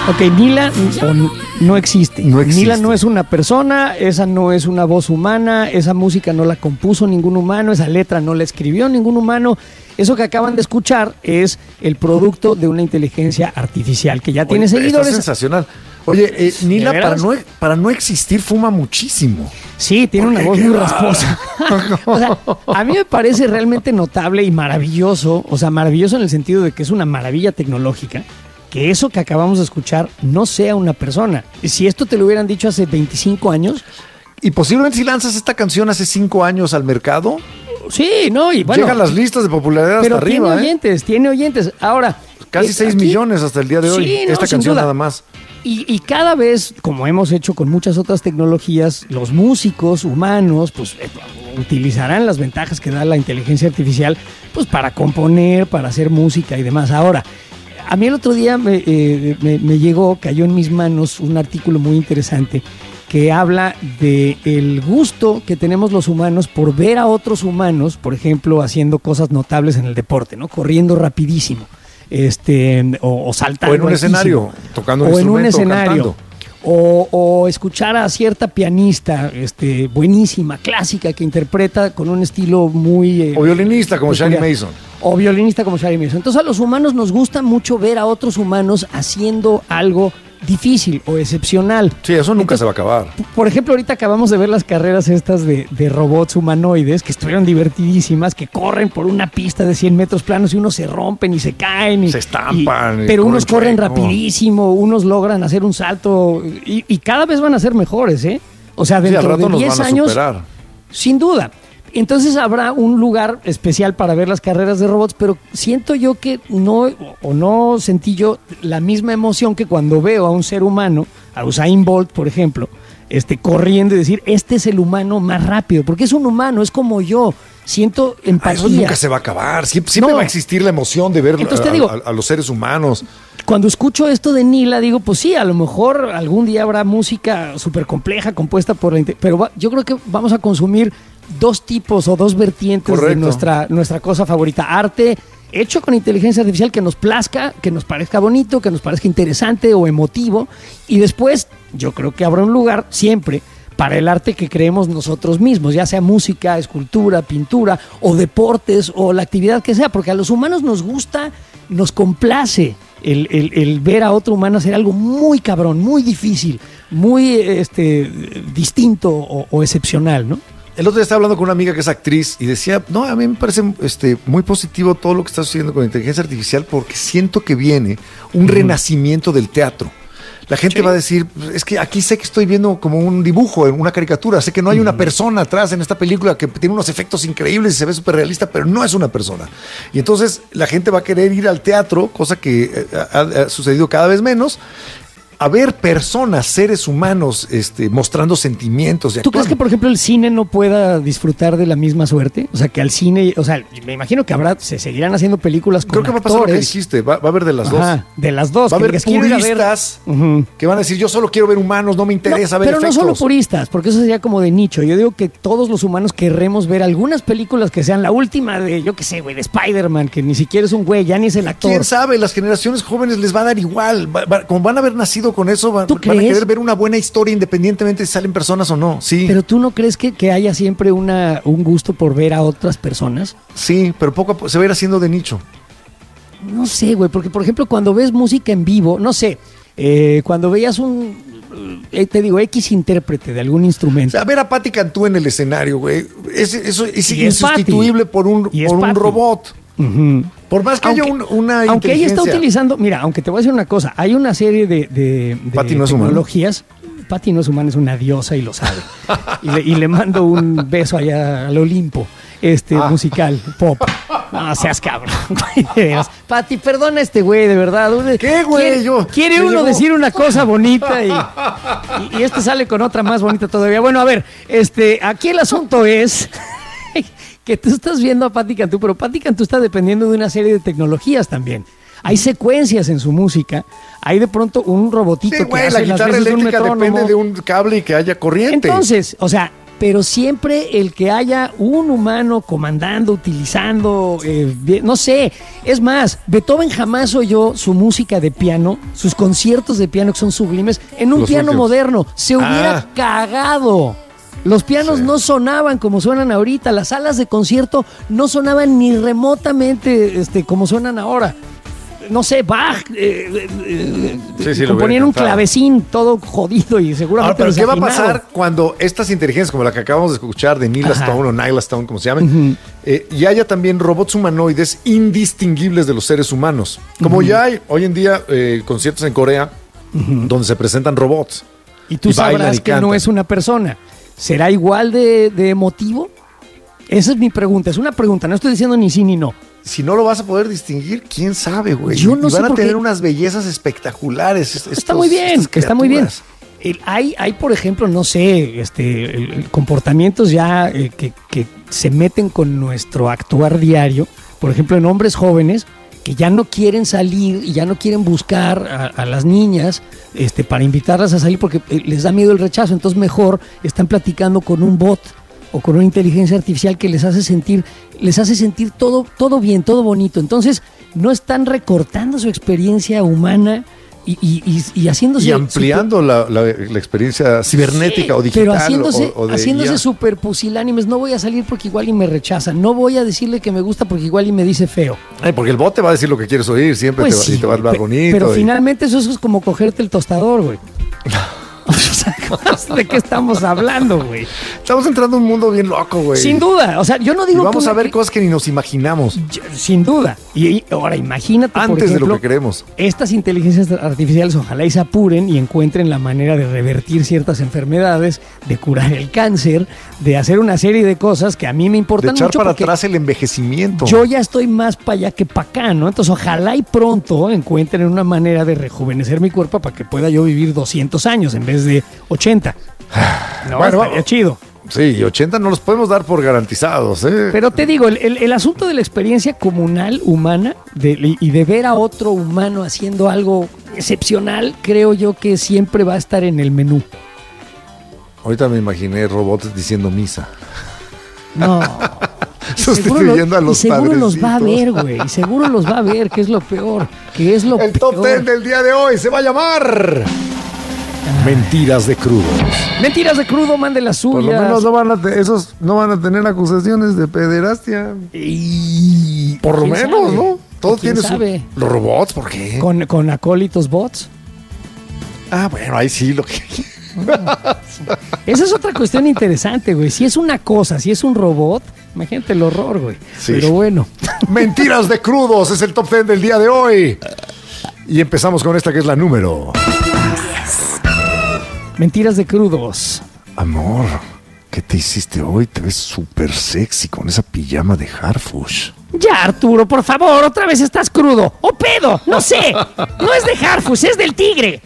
Ok, Nila no existe. No existe. Nila no es una persona, esa no es una voz humana, esa música no la compuso ningún humano, esa letra no la escribió ningún humano. Eso que acaban de escuchar es el producto de una inteligencia artificial que ya tiene seguidores. Está sensacional. Oye, Nila, para no existir, fuma muchísimo. Sí, tiene una voz muy rasposa. O sea, a mí me parece realmente notable y maravilloso, o sea, maravilloso en el sentido de que es una maravilla tecnológica, que eso que acabamos de escuchar no sea una persona. Si esto te lo hubieran dicho hace 25 años... Y posiblemente si lanzas esta canción hace 5 años al mercado... Sí, no, y bueno... Llegan las listas de popularidad hasta arriba, tiene oyentes. Ahora... Casi 6 millones hasta el día de hoy, sí, esta canción nada más. Y cada vez, como hemos hecho con muchas otras tecnologías, los músicos humanos pues utilizarán las ventajas que da la inteligencia artificial pues para componer, para hacer música y demás. Ahora, a mí el otro día cayó en mis manos un artículo muy interesante que habla de el gusto que tenemos los humanos por ver a otros humanos, por ejemplo, haciendo cosas notables en el deporte, ¿no? Corriendo rapidísimo. O saltando. O en un escenario, tocando un instrumento, en un escenario, o escuchar a cierta pianista buenísima, clásica, que interpreta con un estilo muy... o violinista como Shari Mason. O violinista como Shari Mason. Entonces a los humanos nos gusta mucho ver a otros humanos haciendo algo difícil o excepcional. Sí, eso nunca se va a acabar. Por ejemplo, ahorita acabamos de ver las carreras estas de robots humanoides que estuvieron divertidísimas, que corren por una pista de 100 metros planos y unos se rompen y se caen. Y se estampan. Pero unos corren rapidísimo, unos logran hacer un salto y cada vez van a ser mejores, ¿eh? O sea, dentro de 10 años, superar. Sin duda. Entonces habrá un lugar especial para ver las carreras de robots, pero siento yo que no sentí yo la misma emoción que cuando veo a un ser humano, a Usain Bolt, por ejemplo, corriendo y decir, este es el humano más rápido, porque es un humano, es como yo. Siento empatía. Eso nunca se va a acabar. Siempre va a existir la emoción de ver a los seres humanos. Cuando escucho esto de Nila, digo, pues sí, a lo mejor algún día habrá música súper compleja compuesta por pero yo creo que vamos a consumir dos tipos o dos vertientes. Correcto. De nuestra cosa favorita. Arte hecho con inteligencia artificial que nos plazca, que nos parezca bonito, que nos parezca interesante o emotivo. Y después yo creo que habrá un lugar siempre para el arte que creemos nosotros mismos, ya sea música, escultura, pintura o deportes o la actividad que sea, porque a los humanos nos gusta, nos complace el ver a otro humano hacer algo muy cabrón, muy difícil, muy distinto o excepcional, ¿no? El otro día estaba hablando con una amiga que es actriz y decía, no, a mí me parece muy positivo todo lo que está sucediendo con la inteligencia artificial porque siento que viene un renacimiento del teatro. La gente va a decir, es que aquí sé que estoy viendo como un dibujo, una caricatura, sé que no hay una persona atrás en esta película que tiene unos efectos increíbles y se ve súper realista, pero no es una persona. Y entonces la gente va a querer ir al teatro, cosa que ha sucedido cada vez menos, a ver personas, seres humanos, mostrando sentimientos. ¿Tú crees que, por ejemplo, el cine no pueda disfrutar de la misma suerte? O sea, que al cine, me imagino que se seguirán haciendo películas con actores. Creo que va a pasar lo que dijiste, va a haber de las dos. De las dos. Va a haber puristas que van a decir, yo solo quiero ver humanos, no me interesa ver efectos. Pero no solo puristas, porque eso sería como de nicho. Yo digo que todos los humanos querremos ver algunas películas que sean la última de, yo qué sé, güey, de Spider-Man, que ni siquiera es un güey, ya ni es el actor. ¿Quién sabe? Las generaciones jóvenes les va a dar igual. Como van a haber nacido con eso, van a querer ver una buena historia independientemente de si salen personas o no. Sí. Pero ¿tú no crees que haya siempre un gusto por ver a otras personas? Sí, pero poco a poco se va a ir haciendo de nicho. No sé, güey, porque por ejemplo cuando ves música en vivo, no sé, cuando veías X intérprete de algún instrumento. O sea, ver a Patti Cantú en el escenario, güey, eso es insustituible por un robot. Uh-huh. Por más que haya una aunque ella está utilizando, mira, aunque te voy a decir una cosa, hay una serie de Patti no tecnologías. Patti no es humana, es una diosa y lo sabe. y le mando un beso allá al Olimpo, musical, pop. No seas cabrón. Patti, perdona a este güey, de verdad. ¿Qué, güey? Quiere uno decir una cosa bonita y sale con otra más bonita todavía. Bueno, a ver, aquí el asunto es que tú estás viendo a Patti Cantú, pero Patti Cantú está dependiendo de una serie de tecnologías también. Hay secuencias en su música, hay de pronto un robotito que hace la guitarra eléctrica depende de un cable y que haya corriente. Entonces, o sea, pero siempre el que haya un humano comandando, utilizando, no sé, es más, Beethoven jamás oyó su música de piano, sus conciertos de piano que son sublimes, en un piano moderno, se hubiera cagado. Los pianos no sonaban como suenan ahorita, las salas de concierto no sonaban ni remotamente como suenan ahora. No sé, Bach, componían un clavecín todo jodido y seguramente. Pero ¿qué va a pasar cuando estas inteligencias, como la que acabamos de escuchar de Neil Stone o Nyla Stone, como se llamen, y haya también robots humanoides indistinguibles de los seres humanos? Como ya hay hoy en día conciertos en Corea donde se presentan robots. Y tú sabrás que no es una persona. ¿Será igual de emotivo? Esa es mi pregunta. Es una pregunta, no estoy diciendo ni sí ni no. Si no lo vas a poder distinguir, quién sabe, güey. Yo no sé. Van a tener unas bellezas espectaculares. Está muy bien, está muy bien. Hay, por ejemplo, no sé, comportamientos ya que se meten con nuestro actuar diario. Por ejemplo, en hombres jóvenes que ya no quieren salir y ya no quieren buscar a las niñas para invitarlas a salir porque les da miedo el rechazo. Entonces mejor están platicando con un bot o con una inteligencia artificial que les hace sentir todo bien, todo bonito. Entonces no están recortando su experiencia humana y haciéndose... Y ampliando la experiencia cibernética o digital. Pero haciéndose súper pusilánimes. No voy a salir porque igual y me rechazan. No voy a decirle que me gusta porque igual y me dice feo. Porque el bot te va a decir lo que quieres oír siempre, pues y te va a hablar bonito. Pero finalmente eso es como cogerte el tostador, güey. ¿De qué estamos hablando, güey? Estamos entrando en un mundo bien loco, güey. Sin duda, o sea, yo no digo... Y vamos a ver cosas que ni nos imaginamos. Sin duda. Y ahora imagínate, antes por ejemplo, de lo que queremos. Estas inteligencias artificiales ojalá y se apuren y encuentren la manera de revertir ciertas enfermedades, de curar el cáncer, de hacer una serie de cosas que a mí me importan mucho. De echar para atrás el envejecimiento. Yo ya estoy más para allá que para acá, ¿no? Entonces ojalá y pronto encuentren una manera de rejuvenecer mi cuerpo para que pueda yo vivir 200 años en vez de 80. No, bueno, estaría chido. Sí, 80 no los podemos dar por garantizados, ¿eh? Pero te digo, el asunto de la experiencia comunal humana y de ver a otro humano haciendo algo excepcional, creo yo que siempre va a estar en el menú. Ahorita me imaginé robots diciendo misa. No. Sustituyendo a los padres. Y seguro los va a ver, güey. Y seguro los va a ver, que es lo peor. El top 10 del día de hoy se va a llamar... Mentiras de crudo. Mentiras de crudo, mande las suyas. Por lo menos esos no van a tener acusaciones de pederastia. Y por lo menos, sabe? ¿No? Todo tiene sabe? Los robots, ¿por qué? Con acólitos bots. Bueno, ahí sí lo que... Esa es otra cuestión interesante, güey. Si es una cosa, si es un robot, imagínate el horror, güey. Sí. Pero bueno. Mentiras de crudos es el top 10 del día de hoy. Y empezamos con esta que es la número... Mentiras de crudos. Amor, ¿qué te hiciste hoy? Te ves súper sexy con esa pijama de Harfush. Ya, Arturo, por favor, otra vez estás crudo. ¡O pedo! No sé. No es de Harfush, es del tigre.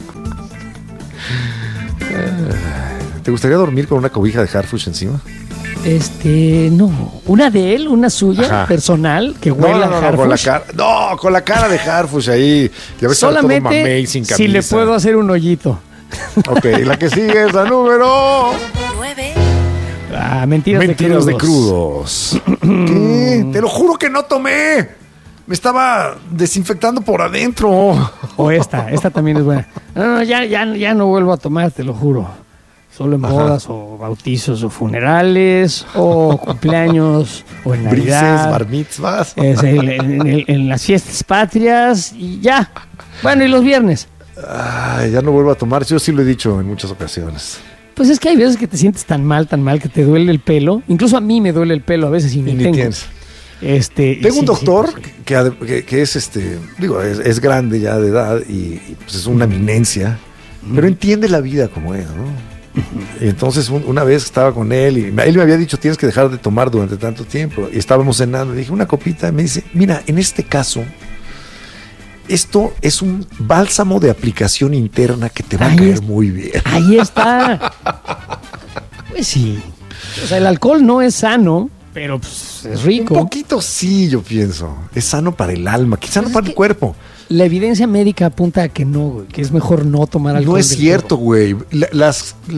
¿Te gustaría dormir con una cobija de Harfush encima? No. Una de él, una suya, personal, que huela a Harfush. Con la cara de Harfush ahí. Ya ves, solamente todo mamey, sin camisa. Si le puedo hacer un hoyito. Ok, la que sigue es la número 9. Mentiras de crudos. ¿Qué? Te lo juro que no tomé. Me estaba desinfectando por adentro. O esta también es buena. No, ya no vuelvo a tomar, te lo juro. Solo en bodas o bautizos o funerales o cumpleaños o en Navidad. Brises, bar mitzvahs. En las fiestas patrias y ya. Bueno, y los viernes. Ya no vuelvo a tomar. Yo sí lo he dicho en muchas ocasiones. Pues es que hay veces que te sientes tan mal que te duele el pelo. Incluso a mí me duele el pelo a veces y ni tengo. Tienes. Tengo un doctor que es es grande ya de edad y pues es una eminencia, pero entiende la vida como es, ¿no? Y entonces una vez estaba con él y él me había dicho tienes que dejar de tomar durante tanto tiempo y estábamos cenando y dije una copita y me dice mira, en este caso esto es un bálsamo de aplicación interna que te va a caer muy bien. Ahí está. Pues sí. O sea, el alcohol no es sano, pero pues, es rico. Un poquito sí, yo pienso. Es sano para el alma, quizá no para el cuerpo. La evidencia médica apunta a que no, güey, que es mejor no tomar alcohol. No es cierto, güey.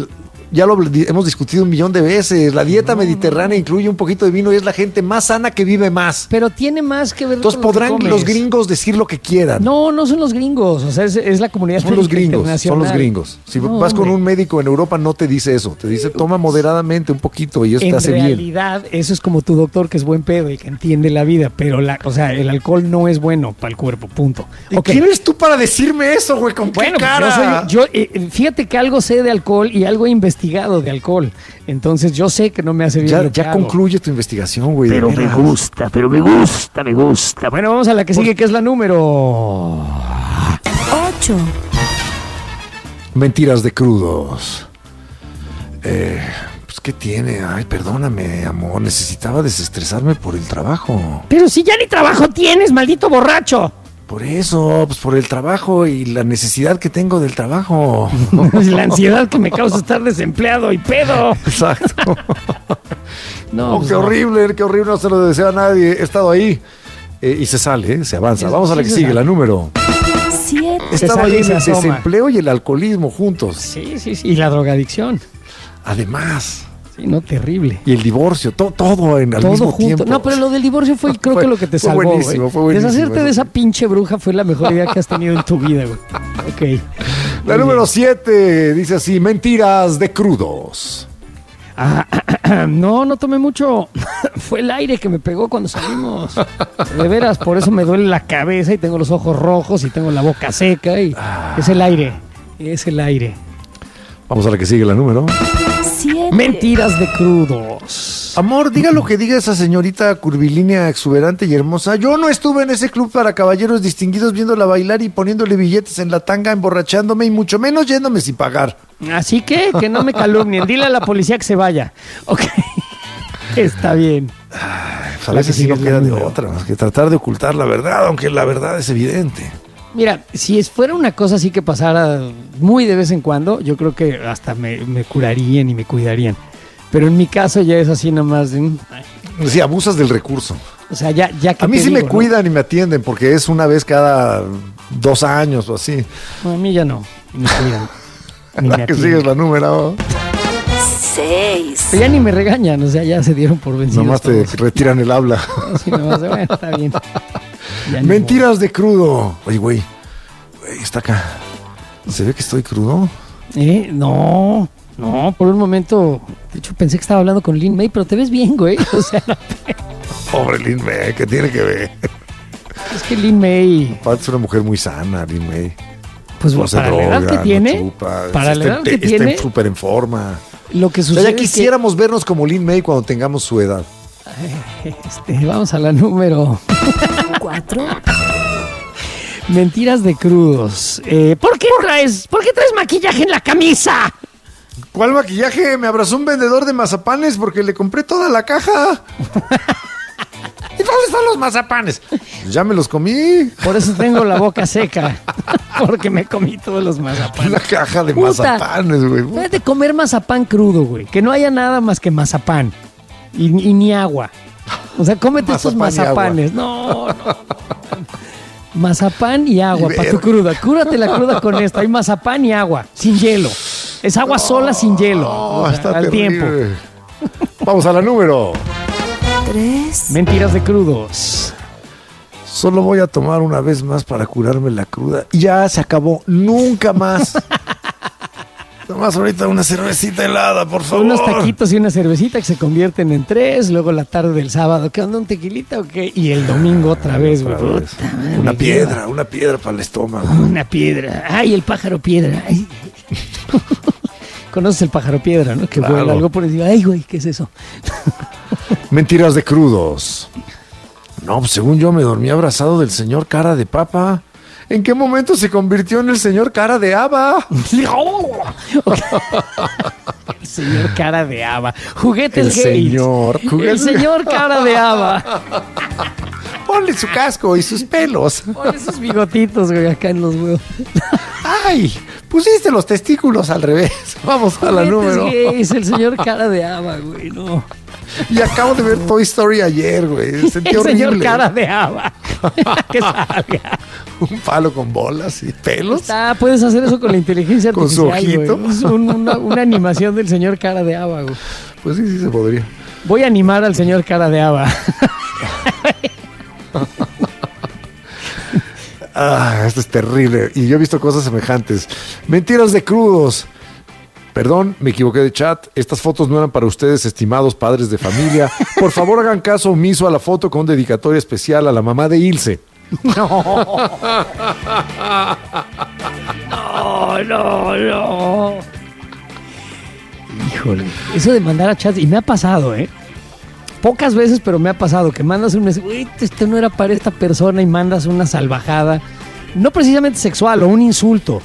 ya lo hemos discutido 1,000,000 de veces. La dieta mediterránea incluye un poquito de vino y es la gente más sana que vive más. Pero tiene más que ver Entonces con podrán los gringos decir lo que quieran. No son los gringos, o sea, es la comunidad internacional. Son los gringos. Si vas con un médico en Europa no te dice eso, te dice toma moderadamente un poquito y eso te hace bien. En realidad, eso es como tu doctor que es buen pedo y que entiende la vida, pero el alcohol no es bueno para el cuerpo, punto. ¿Y quién eres tú para decirme eso, güey? ¿Con qué cara? Fíjate que algo sé de alcohol y algo he investigado de alcohol. Entonces yo sé que no me hace bien. Ya concluye tu investigación, güey. Pero me gusta. Bueno, vamos a la que sigue, que es la número 8. Mentiras de crudos. Pues, ¿qué tiene? Ay, perdóname, amor. Necesitaba desestresarme por el trabajo. Pero si ya ni trabajo tienes, maldito borracho. Por eso, pues por el trabajo y la necesidad que tengo del trabajo. La ansiedad que me causa estar desempleado y pedo. Exacto. No, qué horrible, no se lo deseo a nadie. He estado ahí y se sale, se avanza. Vamos a la que sigue, la número 7. Estaba ahí en el desempleo y el alcoholismo juntos. Sí. Y la drogadicción. Además. Sí, no, terrible. Y el divorcio, todo al mismo junto. tiempo. No, pero lo del divorcio fue creo que lo que te salvó. Fue buenísimo. Deshacerte de esa pinche bruja fue la mejor idea que has tenido en tu vida, güey. Ok. La número 7 dice así, mentiras de crudos. No tomé mucho. Fue el aire que me pegó cuando salimos. De veras, por eso me duele la cabeza y tengo los ojos rojos y tengo la boca seca. Y es el aire. Vamos a la que sigue, la número 7. Mentiras de crudos. Amor, diga lo que diga esa señorita curvilínea, exuberante y hermosa. Yo no estuve en ese club para caballeros distinguidos viéndola bailar y poniéndole billetes en la tanga, emborrachándome y mucho menos yéndome sin pagar. Así que no me calumnien. Dile a la policía que se vaya. Ok. Está bien. A veces sí no queda de otra más que tratar de ocultar la verdad, aunque la verdad es evidente. Mira, si fuera una cosa así que pasara muy de vez en cuando, yo creo que hasta me curarían y me cuidarían. Pero en mi caso ya es así nomás. Sí, abusas del recurso. O sea, ya que a mí sí me cuidan y me atienden porque es una vez cada 2 años o así. No, a mí ya no. Me cuidan. La que sigues la número 6. Pero ya ni me regañan, o sea, ya se dieron por vencidos. Nomás te retiran el habla. Sí, nomás, bueno, está bien. Mentiras de crudo. Oye, güey, está acá. ¿Se ve que estoy crudo? No, por un momento, de hecho pensé que estaba hablando con Lin May, pero te ves bien, güey. O sea, pobre Lin May, ¿qué tiene que ver? Es que Lin May... Aparte es una mujer muy sana, Lin May. Pues no para la edad que tiene, para la edad que tiene, está súper en forma. Lo que sucede ya quisiéramos vernos como Lin May cuando tengamos su edad. Vamos a la número 4. Mentiras de crudos. ¿Por qué traes maquillaje en la camisa? ¿Cuál maquillaje? Me abrazó un vendedor de mazapanes porque le compré toda la caja. ¿Y dónde están los mazapanes? Ya me los comí. Por eso tengo la boca seca. Porque me comí todos los mazapanes. Una caja de mazapanes, güey. Puedes de comer mazapán crudo, güey. Que no haya nada más que mazapán. Y ni agua. O sea, cómete estos mazapanes. No. Mazapán y agua para tu cruda. Cúrate la cruda con esto. Hay mazapán y agua, sin hielo. Es agua sola sin hielo. No, está al terrible. Tiempo. Vamos a la número 3. Mentiras de crudos. Solo voy a tomar una vez más para curarme la cruda. Ya se acabó. Nunca más. Nomás ahorita una cervecita helada, por favor. Unos taquitos y una cervecita que se convierten en 3. Luego la tarde del sábado, ¿qué onda? ¿Un tequilita o qué? Y el domingo otra vez, güey. Una piedra para el estómago. Una piedra. Ay, el pájaro piedra. Ay. Conoces el pájaro piedra, ¿no? Que vuela algo por encima. Ay, güey, ¿qué es eso? Mentiras de crudos. No, pues según yo me dormí abrazado del señor cara de papa. ¿En qué momento se convirtió en el señor cara de haba? El señor cara de haba. Juguetes gays. El señor cara de haba. Ponle su casco y sus pelos. Ponle sus bigotitos, güey, acá en los huevos. Ay, pusiste los testículos al revés. Vamos a la número. Es el señor cara de haba, güey, no. Y acabo de ver Toy Story ayer, güey. Sentí horrible. Señor cara de haba. Que salga. Un palo con bolas y pelos. Puedes hacer eso con la inteligencia Con su artificial. ojito. Es una animación del señor Cara de Haba, güey. Pues sí se podría. Voy a animar al señor Cara de Haba. Esto es terrible. Y yo he visto cosas semejantes. Mentiras de crudos. Perdón, me equivoqué de chat. Estas fotos no eran para ustedes, estimados padres de familia. Por favor, hagan caso omiso a la foto con dedicatoria especial a la mamá de Ilse. No. Híjole. Eso de mandar a chats, y me ha pasado, pocas veces, pero me ha pasado que mandas esto no era para esta persona, y mandas una salvajada, no precisamente sexual, o un insulto.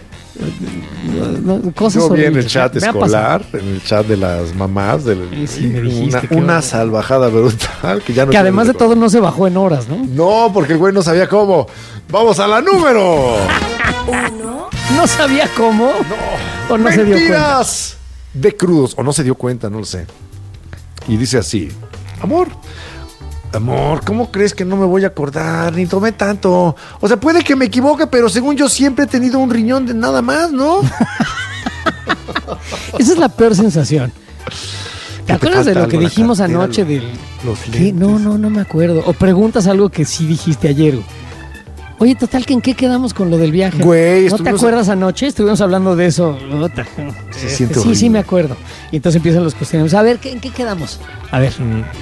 Cosas Yo vi en horribles. el chat Me ha escolar, en el chat de las mamás, Sí, me dijiste que una horror. salvajada brutal que ya no Que además de quiero todo no se bajó en horas, ¿no? No, porque el güey no sabía cómo. Vamos a la número. No sabía cómo. O no se dio cuenta. Mentiras de crudos. O no se dio cuenta, no lo sé. Y dice así: Amor, ¿cómo crees que no me voy a acordar? Ni tomé tanto. O sea, puede que me equivoque, pero según yo siempre he tenido un riñón de nada más, ¿no? Esa es la peor sensación. ¿Te acuerdas de lo que dijimos anoche del del... los ¿Qué? lentes? No me acuerdo. O preguntas algo que sí dijiste ayer. Oye, total, ¿que en qué quedamos con lo del viaje? Güey, ¿No te acuerdas anoche? Estuvimos hablando de eso. Se siente Sí, horrible. me acuerdo. Y entonces empiezan los cuestionamientos. A ver, ¿en qué quedamos? A ver.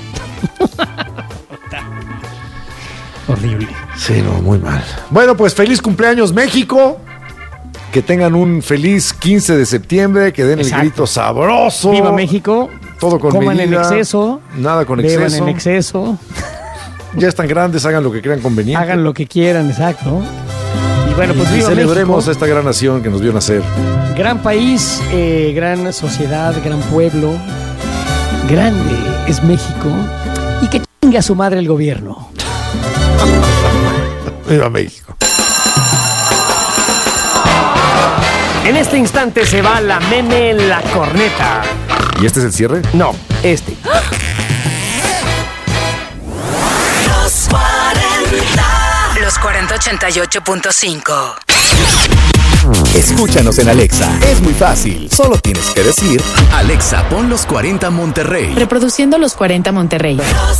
Horrible. Sí, no, muy mal. Bueno, pues feliz cumpleaños, México. Que tengan un feliz 15 de septiembre, que den Exacto. el grito sabroso. Viva México. Todo con Coman medida. en exceso. Nada con Beban exceso. en exceso. Ya están grandes, hagan lo que crean conveniente. Hagan lo que quieran, exacto. Y bueno, pues y viva celebremos México. a esta gran nación que nos vio nacer. Gran país, gran sociedad, gran pueblo. Grande es México. Y que chingue a su madre el gobierno. Viva México. En este instante se va la meme en la corneta. ¿Y este es el cierre? No, este. Los 4088.5. Escúchanos en Alexa. Es muy fácil. Solo tienes que decir: Alexa, pon los 40 Monterrey. Reproduciendo los 40 Monterrey.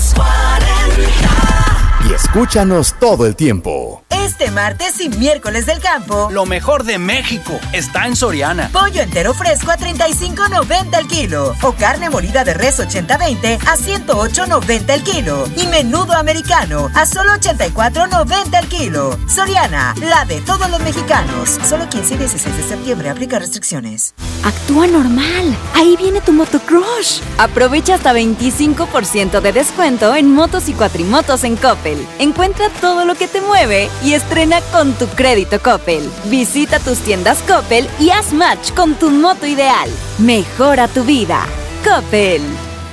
Y escúchanos todo el tiempo. Este martes y miércoles del campo, Lo mejor de México está en Soriana. pollo entero fresco a $35.90 el kilo o carne molida de res 80-20 a $108.90 el kilo y menudo americano a solo $84.90 el kilo. Soriana, la de todos los mexicanos. Solo 15 y 16 de septiembre. Aplica restricciones. Actúa normal. Ahí viene tu motocrush. Aprovecha hasta 25% de descuento en motos y cuatrimotos en Coppel. Encuentra todo lo que te mueve y estrena con tu crédito Coppel. Visita tus tiendas Coppel y haz match con tu moto ideal. Mejora tu vida. Coppel.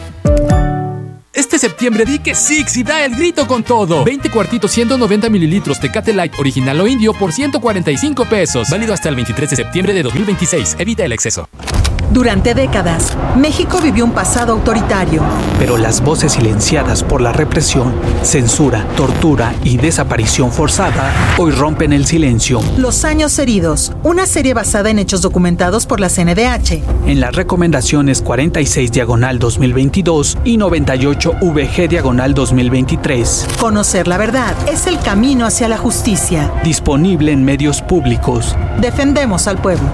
Este septiembre di que Six y da el grito con todo. 20 cuartitos 190 mililitros Tecate Light original o indio por 145 pesos. Válido hasta el 23 de septiembre de 2026. Evita el exceso. Durante décadas, México vivió un pasado autoritario. Pero las voces silenciadas por la represión, censura, tortura y desaparición forzada hoy rompen el silencio. Los años heridos, una serie basada en hechos documentados por la CNDH. En las recomendaciones 46/2022 y 98VG/2023. Conocer la verdad es el camino hacia la justicia. Disponible en medios públicos. Defendemos al pueblo.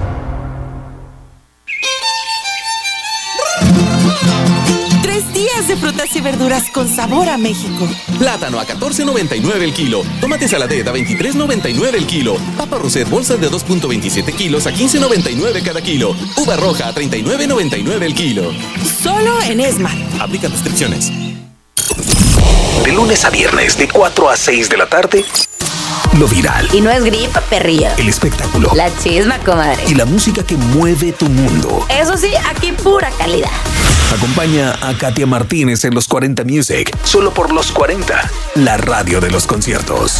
Días de frutas y verduras con sabor a México. Plátano a $14.99 el kilo. Tomate saladera a $23.99 el kilo. Papa Roset bolsas de 2.27 kilos a $15.99 cada kilo. Uva roja a $39.99 el kilo. Solo en Esmar. Aplica restricciones. De lunes a viernes, de 4 a 6 de la tarde. Lo viral. Y no es gripa, perrillo. El espectáculo. La chisma, comadre. Y la música que mueve tu mundo. Eso sí, aquí pura calidad. Acompaña a Katia Martínez en los 40 Music. Solo por los 40. La radio de los conciertos.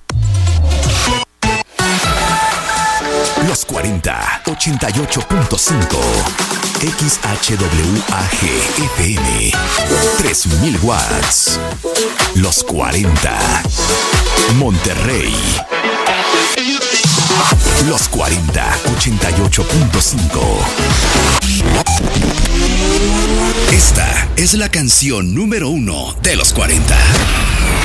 Los 40, 88.5. XHWAG FM. 3000 watts. Los 40. Monterrey. Los 40, 88.5. Esta es la canción número 1 de los 40.